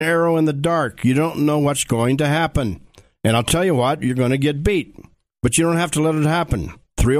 arrow in the dark. You don't know what's going to happen. And I'll tell you what, you're going to get beat. But you don't have to let it happen.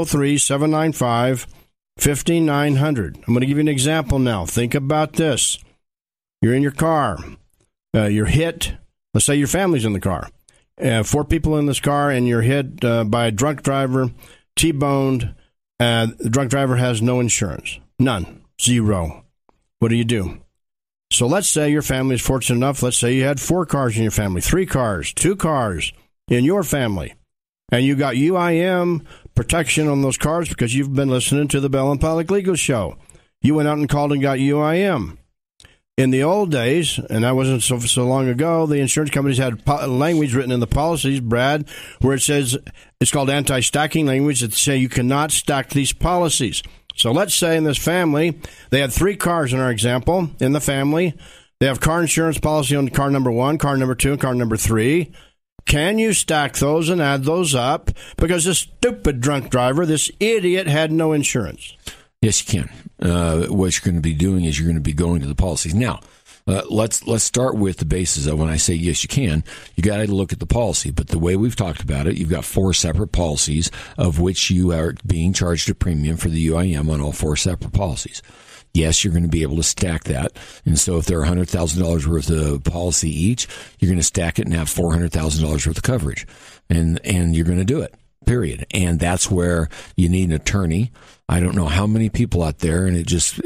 303-795-5900. I'm going to give you an example now. Think about this. You're in your car. You're hit. Let's say your family's in the car. 4 people in this car, and you're hit by a drunk driver, T-boned. The drunk driver has no insurance. None. Zero. What do? So let's say your family is fortunate enough. Let's say you had 4 cars in your family, 3 cars, 2 cars in your family. And you got UIM protection on those cars because you've been listening to the Bell and Pollock Legal Show. You went out and called and got UIM. In the old days, and that wasn't so long ago, the insurance companies had language written in the policies, Brad, where it says, it's called anti-stacking language, that say you cannot stack these policies. So let's say in this family, they had 3 cars in our example in the family. They have car insurance policy on car number 1, car number 2, and car number 3. Can you stack those and add those up? Because this stupid drunk driver, this idiot, had no insurance. Yes, you can. What you're going to be doing is you're going to be going to the policies. Now, let's start with the basis of when I say yes, you can. You got to look at the policy. But the way we've talked about it, you've got 4 separate policies of which you are being charged a premium for the UIM on all 4 separate policies. Yes, you're going to be able to stack that. And so if they're $100,000 worth of policy each, you're going to stack it and have $400,000 worth of coverage. And you're going to do it. Period. And that's where you need an attorney. I don't know how many people out there, and it just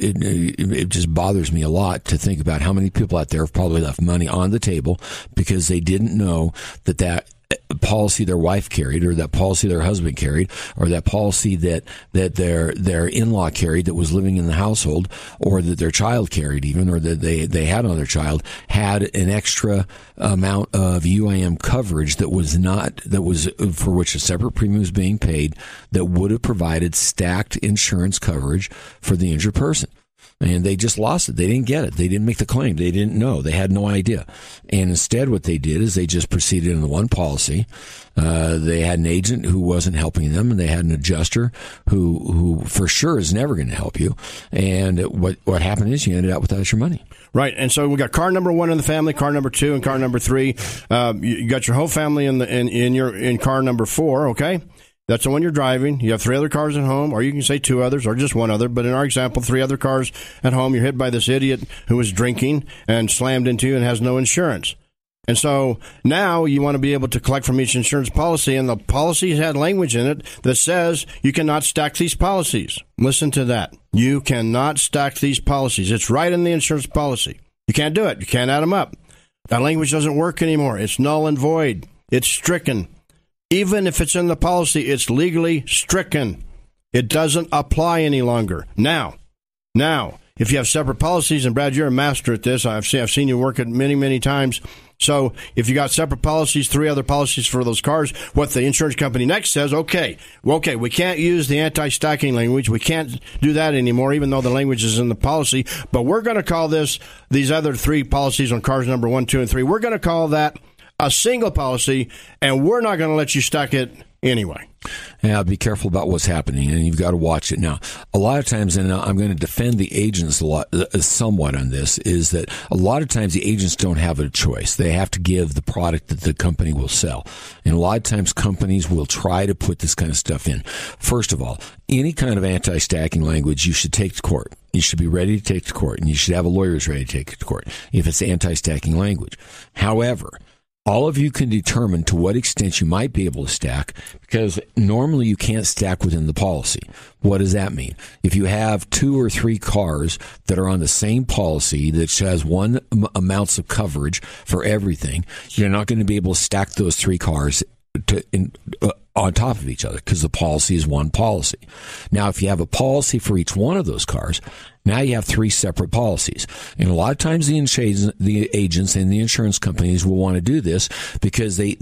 bothers me a lot to think about how many people out there have probably left money on the table because they didn't know that policy their wife carried, or that policy their husband carried, or that policy that their in-law carried that was living in the household, or that their child carried even, or that they had on their child, had an extra amount of UIM coverage that was for which a separate premium was being paid, that would have provided stacked insurance coverage for the injured person. And they just lost it. They didn't get it. They didn't make the claim. They didn't know. They had no idea. And instead what they did is they just proceeded in the one policy. They had an agent who wasn't helping them, and they had an adjuster who for sure is never going to help you. And what happened is you ended up without your money. Right. And so we got car number 1 in the family, car number 2, and car number 3. You got your whole family in car number 4, okay? That's the one you're driving. You have 3 other cars at home, or you can say 2 others, or just 1 other. But in our example, 3 other cars at home. You're hit by this idiot who was drinking and slammed into you and has no insurance. And so now you want to be able to collect from each insurance policy, and the policy had language in it that says you cannot stack these policies. Listen to that. You cannot stack these policies. It's right in the insurance policy. You can't do it. You can't add them up. That language doesn't work anymore. It's null and void. It's stricken. Even if it's in the policy, it's legally stricken. It doesn't apply any longer. Now, if you have separate policies, and Brad, you're a master at this. I've seen you work it many, many times. So if you got separate policies, 3 other policies for those cars, what the insurance company next says, okay, we can't use the anti-stacking language. We can't do that anymore, even though the language is in the policy. But we're going to call these other 3 policies on cars number 1, 2, and 3. We're going to call that a single policy, and we're not going to let you stack it anyway. Yeah, be careful about what's happening, and you've got to watch it. Now, a lot of times, and I'm going to defend the agents somewhat on this, is that a lot of times the agents don't have a choice. They have to give the product that the company will sell. And a lot of times companies will try to put this kind of stuff in. First of all, any kind of anti-stacking language you should take to court. You should be ready to take to court, and you should have a lawyer who's ready to take it to court if it's anti-stacking language. However, all of you can determine to what extent you might be able to stack, because normally you can't stack within the policy. What does that mean? If you have 2 or 3 cars that are on the same policy that has one amounts of coverage for everything, you're not going to be able to stack those 3 cars on top of each other, because the policy is one policy. Now, if you have a policy for each one of those cars, now you have 3 separate policies. And a lot of times the agents and the insurance companies will want to do this because they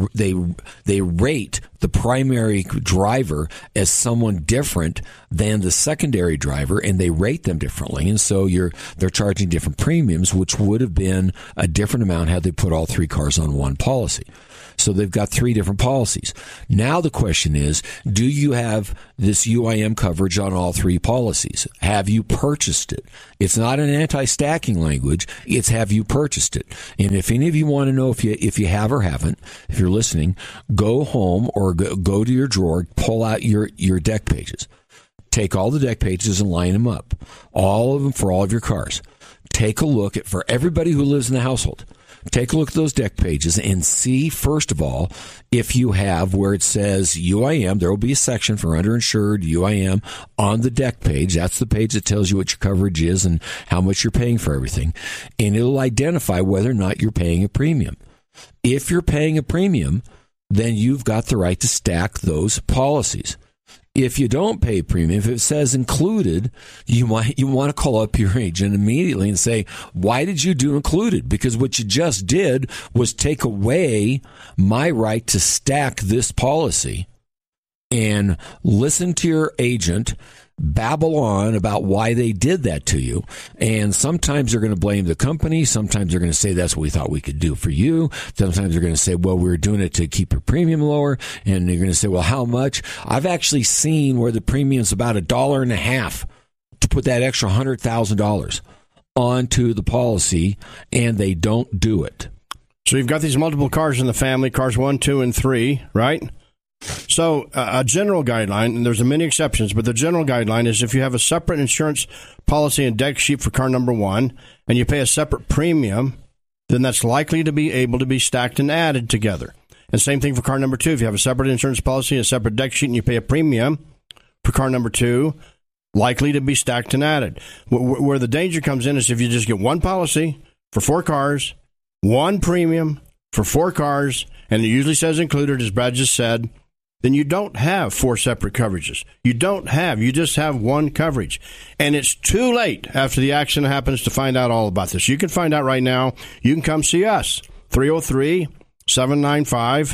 rate the primary driver as someone different than the secondary driver, and they rate them differently. And so they're charging different premiums, which would have been a different amount had they put all 3 cars on one policy. So they've got 3 different policies. Now the question is, do you have this UIM coverage on all 3 policies? Have you purchased purchased it? It's not an anti-stacking language. It's have you purchased it? And if any of you want to know if you have or haven't, if you're listening, go home or go to your drawer, pull out your deck pages. Take all the deck pages and line them up. All of them for all of your cars. Take a look at, for everybody who lives in the household, take a look at those deck pages and see, first of all, if you have where it says UIM, there will be a section for underinsured UIM on the deck page. That's the page that tells you what your coverage is and how much you're paying for everything. And it'll identify whether or not you're paying a premium. If you're paying a premium, then you've got the right to stack those policies. If you don't pay premium, if it says included, you want to call up your agent immediately and say, why did you do included? Because what you just did was take away my right to stack this policy, and listen to your agent babble on about why they did that to you. And sometimes they're going to blame the company. Sometimes they're going to say that's what we thought we could do for you. Sometimes they're going to say, well, we were doing it to keep your premium lower. And they're going to say, well, how much? I've actually seen where the premium's about $1.50 to put that extra $100,000 onto the policy, and they don't do it. So you've got these multiple cars in the family, cars 1, 2, and 3, right? So a general guideline, and there's many exceptions, but the general guideline is if you have a separate insurance policy and deck sheet for car number 1, and you pay a separate premium, then that's likely to be able to be stacked and added together. And same thing for car number 2. If you have a separate insurance policy and a separate deck sheet and you pay a premium for car number 2, likely to be stacked and added. Where the danger comes in is if you just get one policy for 4 cars, one premium for 4 cars, and it usually says included, as Brad just said, then you don't have 4 separate coverages. You just have one coverage. And it's too late after the accident happens to find out all about this. You can find out right now. You can come see us. 303-795-5900.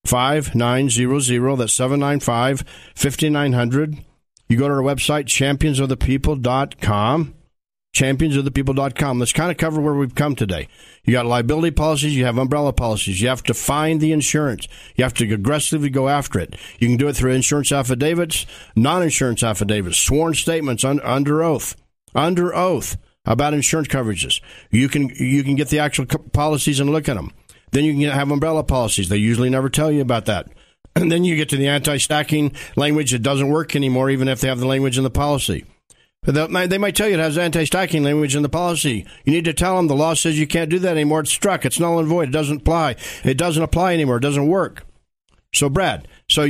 That's 795-5900. You go to our website, championsofthepeople.com. championsofthepeople.com. Let's kind of cover where we've come today. You got liability policies, you have umbrella policies. You have to find the insurance. You have to aggressively go after it. You can do it through insurance affidavits, non-insurance affidavits, sworn statements under oath about insurance coverages. You can get the actual policies and look at them. Then you can have umbrella policies. They usually never tell you about that. And then you get to the anti-stacking language. It doesn't work anymore, even if they have the language in the policy. They might tell you it has anti-stacking language in the policy. You need to tell them the law says you can't do that anymore. It's struck. It's null and void. It doesn't apply. It doesn't apply anymore. It doesn't work. So, Brad,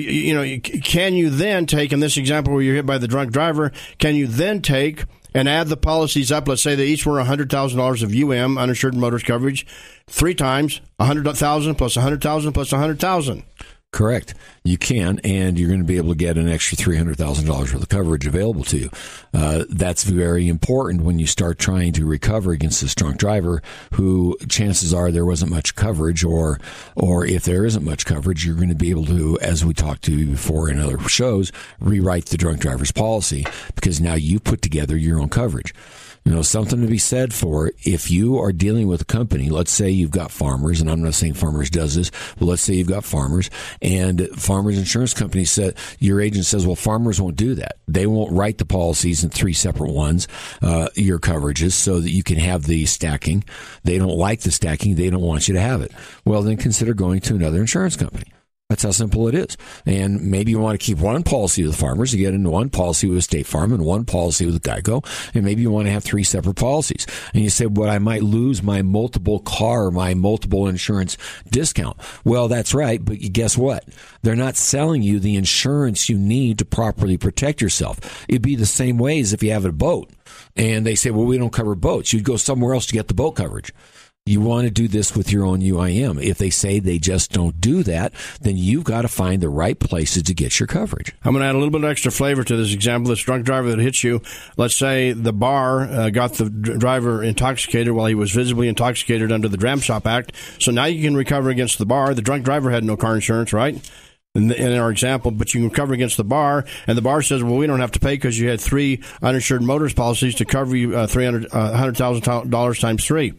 can you then take, in this example where you're hit by the drunk driver, can you then take and add the policies up? Let's say they each were $100,000 of UM, uninsured motorist coverage, 3 times, $100,000 plus $100,000 plus $100,000. Correct. You can, and you're going to be able to get an extra $300,000 worth of coverage available to you. That's very important when you start trying to recover against this drunk driver who chances are there wasn't much coverage, or if there isn't much coverage, you're going to be able to, as we talked to before in other shows, rewrite the drunk driver's policy because now you put together your own coverage. Something to be said for if you are dealing with a company, let's say you've got Farmers, and I'm not saying Farmers does this, but let's say you've got Farmers, and Farmers Insurance Company said, your agent says, well, Farmers won't do that. They won't write the policies in 3 separate ones, your coverages, so that you can have the stacking. They don't like the stacking. They don't want you to have it. Well, then consider going to another insurance company. That's how simple it is. And maybe you want to keep one policy with Farmers, you get into one policy with State Farm and one policy with Geico, and maybe you want to have 3 separate policies. And you say, well, I might lose my multiple insurance discount. Well, that's right, but guess what? They're not selling you the insurance you need to properly protect yourself. It'd be the same way as if you have a boat, and they say, well, we don't cover boats. You'd go somewhere else to get the boat coverage. You want to do this with your own UIM. If they say they just don't do that, then you've got to find the right places to get your coverage. I'm going to add a little bit of extra flavor to this example. This drunk driver that hits you, let's say the bar got the driver intoxicated while he was visibly intoxicated under the Dram Shop Act. So now you can recover against the bar. The drunk driver had no car insurance, right? In our example, but you can cover against the bar, and the bar says, well, we don't have to pay because you had 3 uninsured motorist policies to cover you $100,000 times 3.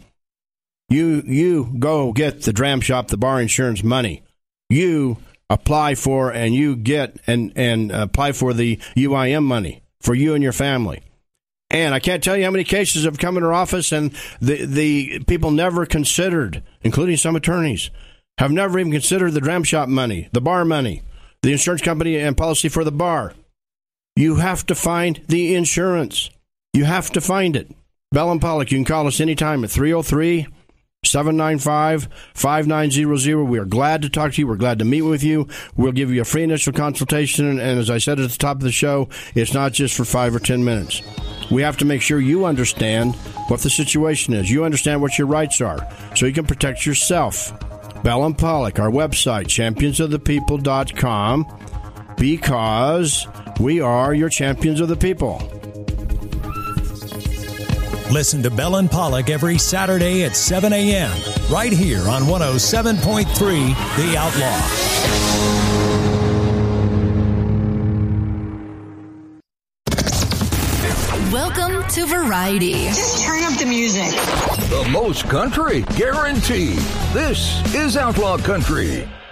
You go get the Dram Shop, the bar insurance money. You apply for and you get and apply for the UIM money for you and your family. And I can't tell you how many cases have come in our office, and the people never considered, including some attorneys, have never even considered the dram shop money, the bar money, the insurance company and policy for the bar. You have to find the insurance. You have to find it. Bell & Pollock, you can call us anytime at 303-795-5900. We are glad to talk to you. We're glad to meet with you. We'll give you a free initial consultation. And as I said at the top of the show, it's not just for 5 or 10 minutes. We have to make sure you understand what the situation is. You understand what your rights are so you can protect yourself. Bell & Pollock, our website, championsofthepeople.com, because we are your champions of the people. Listen to Bell & Pollock every Saturday at 7 a.m. right here on 107.3 The Outlaw. Welcome to Variety. Just turn up the music. The most country, guaranteed. This is Outlaw Country.